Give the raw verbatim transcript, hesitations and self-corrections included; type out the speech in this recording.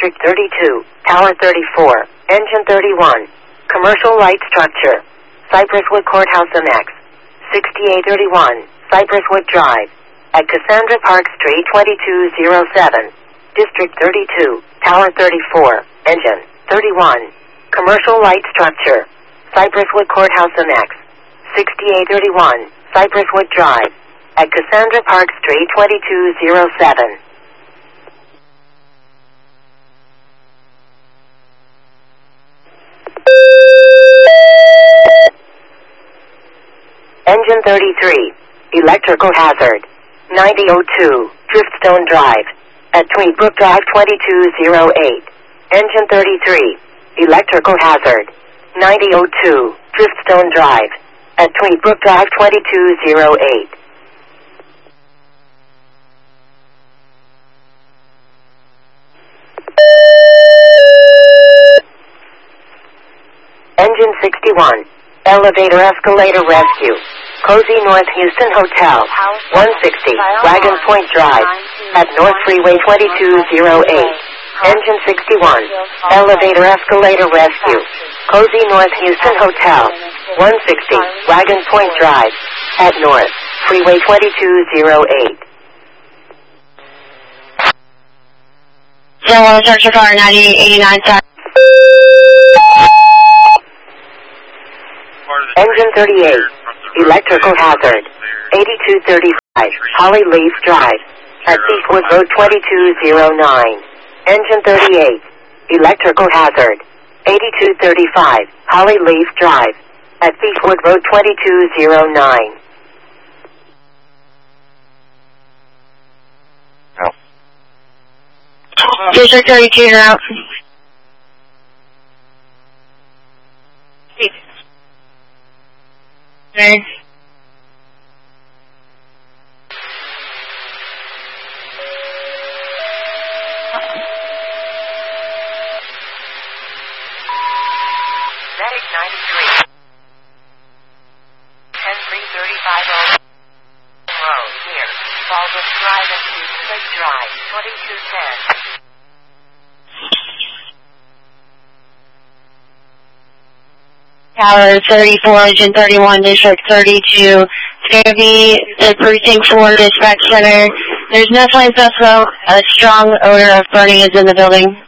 District thirty-two, Tower thirty-four, Engine thirty-one, Commercial Light Structure, Cypresswood Courthouse M X, sixty-eight thirty-one, Cypresswood Drive, at Cassandra Park Street twenty-two oh seven, District thirty-two, Tower thirty-four, Engine thirty-one, Commercial Light Structure, Cypresswood Courthouse M X, sixty-eight thirty-one, Cypresswood Drive, at Cassandra Park Street twenty-two oh seven. Engine thirty-three, Electrical Hazard, ninety oh two, Driftstone Drive, at Tweedbrook Drive twenty-two oh eight. Engine thirty-three, Electrical Hazard, ninety oh two, Driftstone Drive, at Tweedbrook Drive twenty-two oh eight. Engine sixty-one, Elevator Escalator Rescue, Cozy North Houston Hotel, one sixty, Wagon Point Drive, at North Freeway twenty-two oh eight. Engine sixty-one, Elevator Escalator Rescue, Cozy North Houston Hotel, one sixty, Wagon Point Drive, at North Freeway twenty-two oh eight. So, uh, search your car, ninety-eight eighty-nine, sorry. Engine thirty-eight, Electrical Hazard, eighty-two thirty-five, Holly Leaf Drive, at Beechwood Road twenty-two oh nine. Engine thirty-eight, Electrical Hazard, eighty-two thirty-five, Holly Leaf Drive, at Beechwood Road twenty-two oh nine. District thirty-two, you're out. Okay. Medic ninety-three. ten three thirty-five oh Road, near Baldwin Drive and Houston Drive, twenty-two ten. Tower thirty-four, Engine thirty-one, District thirty-two. It's going to be the Precinct four Dispatch Center. There's no signs of smoke. A strong odor of burning is in the building.